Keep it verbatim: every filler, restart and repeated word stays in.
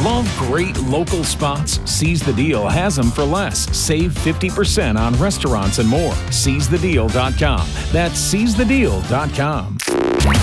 Love great local spots? Seize the Deal has them for less. Save fifty percent on restaurants and more. Seize the deal dot com. That's seize the deal dot com.